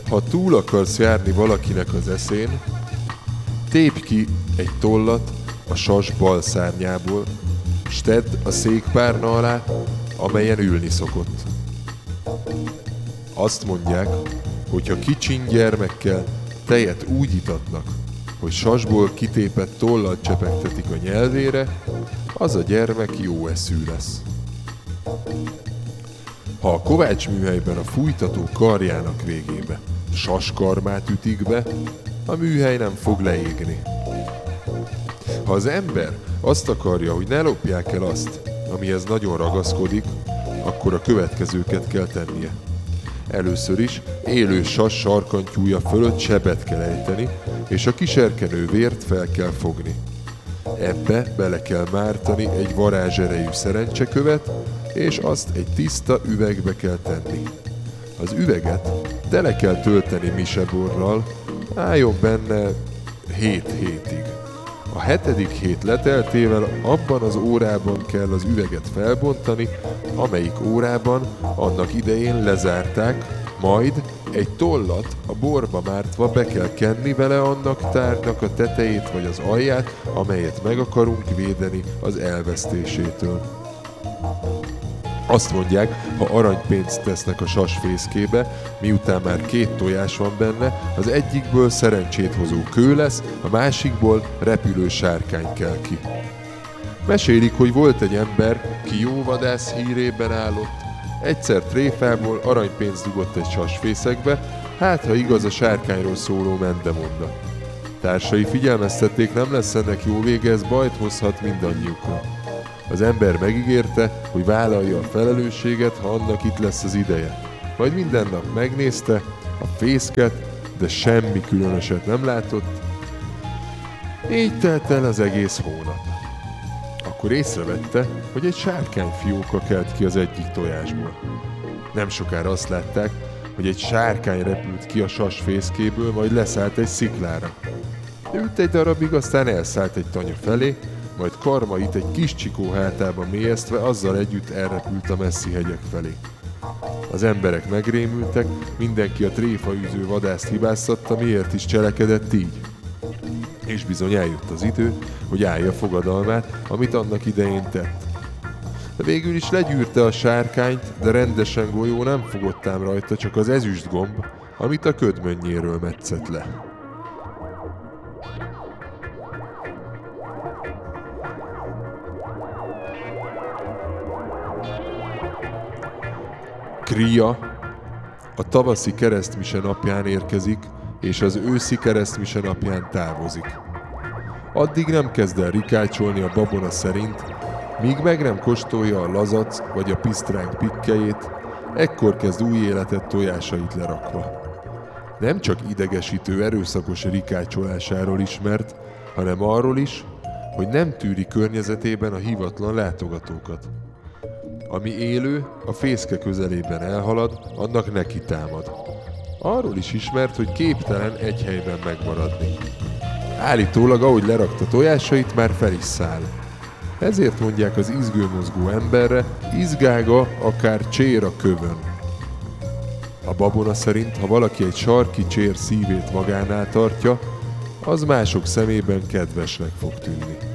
Ha túl akarsz járni valakinek az eszén, tépj ki egy tollat a sas bal szárnyából, s tedd a székpárna alá, amelyen ülni szokott. Azt mondják, hogy ha kicsin gyermekkel tejet úgy itatnak, hogy sasból kitépett tollal csepegtetik a nyelvére, az a gyermek jó eszű lesz. Ha a kovácsműhelyben a fújtató karjának végébe saskarmát ütik be, a műhely nem fog leégni. Ha az ember azt akarja, hogy ne lopják el azt, amihez nagyon ragaszkodik, akkor a következőket kell tennie. Először is élő sas sarkantyúja fölött sebet kell ejteni, és a kiserkenő vért fel kell fogni. Ebbe bele kell mártani egy varázserejű szerencsekövet, és azt egy tiszta üvegbe kell tenni. Az üveget tele kell tölteni miseborral, álljon benne 7 hétig. A 7. hét leteltével abban az órában kell az üveget felbontani, amelyik órában annak idején lezárták, majd egy tollat a borba mártva be kell kenni vele annak tárgynak a tetejét vagy az alját, amelyet meg akarunk védeni az elvesztésétől. Azt mondják, ha aranypénzt tesznek a sasfészkébe, miután már 2 tojás van benne, az egyikből szerencsét hozó kő lesz, a másikból repülő sárkány kell ki. Mesélik, hogy volt egy ember, ki jó vadász hírében állott, egyszer tréfából aranypénzt dugott egy sasfészekbe, hát ha igaz a sárkányról szóló mendemonda. Társai figyelmeztették, nem lesz ennek jó vége, ez bajt hozhat mindannyiukra. Az ember megígérte, hogy vállalja a felelősséget, ha annak itt lesz az ideje. Majd minden nap megnézte a fészket, de semmi különöset nem látott. Így telt el az egész hónap. Akkor észrevette, hogy egy sárkányfióka kelt ki az egyik tojásból. Nem sokára azt látták, hogy egy sárkány repült ki a sas fészkéből, majd leszállt egy sziklára. Ült egy darabig, aztán elszállt egy tanya felé, majd karmait egy kis csikó hátába mélyeztve azzal együtt elrepült a messzi hegyek felé. Az emberek megrémültek, mindenki a tréfaűző vadászt hibáztatta, miért is cselekedett így. És bizony eljött az idő, hogy állja fogadalmát, amit annak idején tett. De végül is legyűrte a sárkányt, de rendesen golyó nem fogott ám rajta, csak az ezüstgomb, amit a ködmönnyéről metszett le. Kria a tavaszi keresztmise napján érkezik, és az őszi keresztmise napján távozik. Addig nem kezd el rikácsolni a babona szerint, míg meg nem kóstolja a lazac vagy a pisztránk pikkelyét, ekkor kezd új életet tojásait lerakva. Nem csak idegesítő, erőszakos rikácsolásáról ismert, hanem arról is, hogy nem tűri környezetében a hívatlan látogatókat. Ami élő, a fészke közelében elhalad, annak neki támad. Arról is ismert, hogy képtelen egy helyben megmaradni. Állítólag, ahogy lerakta tojásait, már fel is száll. Ezért mondják az izgőmozgó emberre, izgága akár csér a kövön. A babona szerint, ha valaki egy sarki csér szívét magánál tartja, az mások szemében kedvesnek fog tűnni.